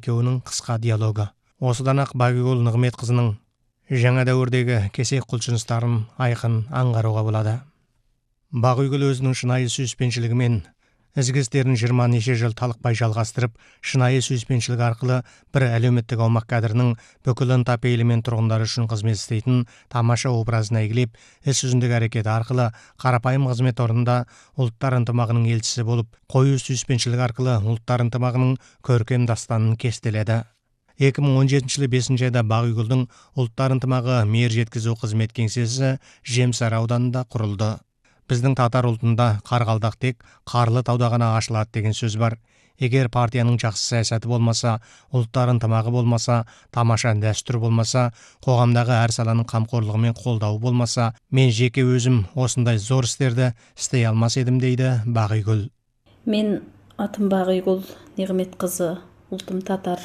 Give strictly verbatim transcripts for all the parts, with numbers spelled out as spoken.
экөөнүн кыска диалогу. Осудан ак Багыйгул Нығметқызының жаңа дәуірдегі кесек құлшыныстарын айқын аңғаруға болады. Багыйгул өзінің шынайы сүйіспеншілігімен ізгі істерін жиырма неше жыл талықпай жалғастырып, шынайы сүйіспеншілік арқылы бір әлеуметтік аумақ кадрының бүкіл ынта пейілімен тұрғындары үшін қызмет істейтін тамаша образын әйгілеп, іс жүзіндегі әрекеті арқылы қарапайым қызмет орнында ұлттар ынтымағының елшісі болып, қою сүйіспеншілік арқылы ұлттар ынтымағының көркем дастанын кестеледі. екі мың он жетінші жылы бесінші айда Багыйгулдың ұлттар ынтымағы мейір жеткізу қызмет кеңсесі Жемсар ауданында құрылды. Біздің татар ұлтында қарғалдақ тек қарлы тауда ғана ашылады деген сөз бар. Егер партияның жақсы саясаты болмаса, ұлттар ынтымағы болмаса, тамаша дәстүр болмаса, қоғамдағы әр саланың қамқорлығымен қолдауы болмаса, мен жеке өзім осындай зор істерді істей алмас едім дейді Багыйгул. Мен атым Багыйгул Нығметқызы, ұлтым татар,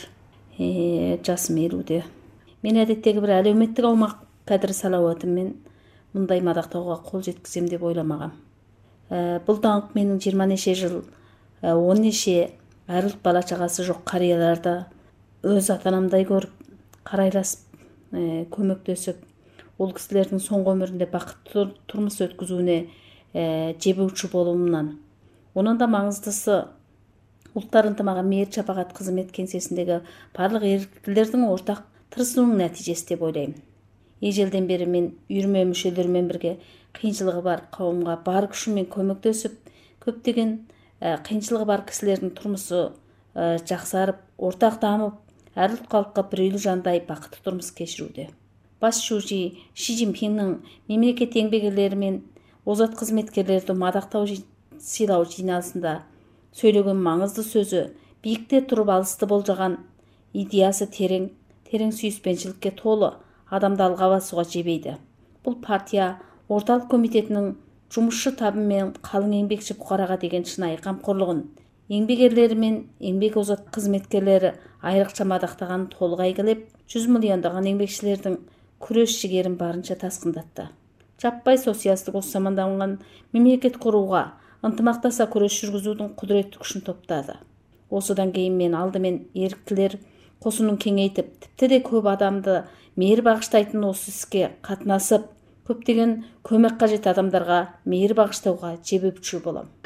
е, жасым елуде. Мен әдеттегі бір әлеуметтік аумақ кадр салауатыммен мұндай мадақтауға қол жеткізем деп ойламағам. Ә, бұл даңқ менің жиырма неше жыл, ә, он неше әр ұлт бала шағасы жоқ қарияларды өз ата-анамдай көріп, қарайласып, ә, көмектесіп, ол кісілердің соңғы өмірінде бақытты тұрмыс өткізуіне ә, жебеуші болуымнан. Оның да маңыздысы ұлттар ынтымағы мейір шапағат қызмет кеңсесіндегі барлық еріктілердің ортақ тырысуының нәтижесі деп ойлаймын. Ежелден бері мен үйірме мүшелерімен бірге қиыншылығы бар қауымға бар күшіммен көмектесіп, көптеген ә, қиыншылығы бар кісілердің тұрмысы ә, жақсарып, ортақ дамып, әр ұлт халыққа бірейлі жандай бақытты тұрмыс кешіруде. Бас шужи Ши Цзиньпиннің мемлекет еңбек ерлері мен озат қызметкерлерді мадақтау сыйлау жиналысында сөйлеген маңызды сөзі биікте тұрып алысты болжаған идеясы терең, терең сүйіспеншілікке толы, адамды алға басуға жебейді. Бұл партия орталық комитетінің жұмысшы табымен қалың еңбекші бұқараға деген шынайы қамқорлығын, еңбек ерлері мен еңбек озат қызметкерлері айрықша мадақтағанын толық әйгілеп, жүз миллиондаған еңбекшілердің күрес жігерін барынша тасқындатты. Жаппай социалистік осы заманданған мемлекет құруға, ынтымақтаса күрес жүргізудің құдіретті күшін топтады. Осыдан кейін мен алдымен еріктілер қосынын кеңейтіп, тіпті де көп адамды мейір бағыштайтын осы іске қатынасып, көптеген көмек қажет адамдарға мейір бағыштауға жебеуші болам.